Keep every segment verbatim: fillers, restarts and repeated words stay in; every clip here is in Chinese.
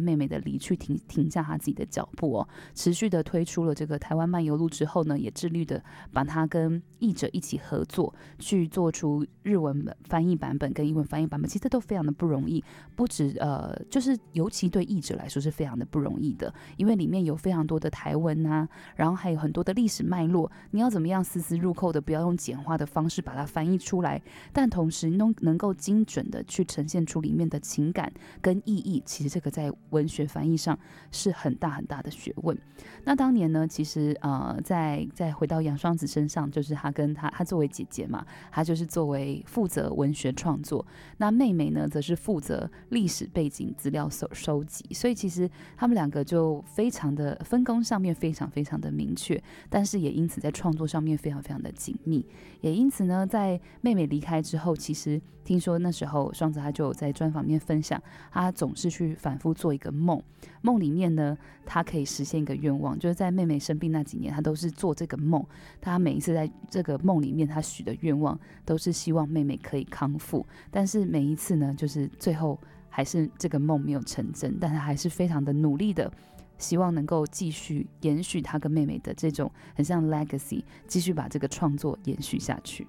妹妹的离去停停下他自己的脚步哦，持续的推出了这个台湾漫游录之后呢，也致力的把它跟译者一起合作，去做出日文翻译版本跟英文翻译版本，其实这都非常的不容易，不止呃，就是尤其对译者来说是非常的不容易的，因为里面有非常多的台文啊，然后还有很多的历史脉络，你要怎么样丝丝入扣的，不要用简化的方式把它翻译出来，但同时能能够精准的去呈现出里面的情感跟意义，其实这个在文学翻译上是很大很大的学问。那当年呢，其实呃，在再回到杨双子身上，就是他跟他他作为姐姐嘛，他就是作为负责文学创作，那妹妹呢，则是负责历史背景资料收收集，所以其实他们两个就非常的分工上面非常非常的明确，但是也因此在创作上面非常非常的紧密，也因此呢，在妹妹离开之后，其实听说那时候双子他就有在专访面分享，他总是去反复做一个梦，梦里面呢，他可以实现一个愿望，就是在妹妹生病那几年，他都是做这个梦，他每一次在这个梦里面，他许的愿望都是希望妹妹可以康复，但是每一次呢，就是最后还是这个梦没有成真，但他还是非常的努力的，希望能够继续延续他跟妹妹的这种很像 legacy， 继续把这个创作延续下去。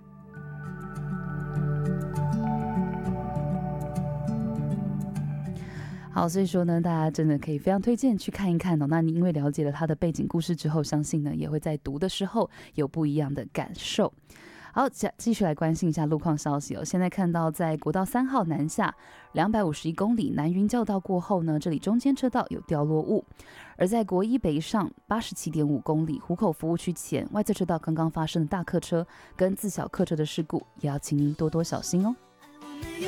好，所以说呢，大家真的可以非常推荐去看一看哦。那你因为了解了他的背景故事之后，相信呢也会在读的时候有不一样的感受。好，继续来关心一下路况消息哦。现在看到在国道三号南下两百五十一公里南云交道过后呢，这里中间车道有掉落物；而在国一北上八十七点五公里湖口服务区前外侧车道刚刚发生的大客车跟自小客车的事故，也要请您多多小心哦。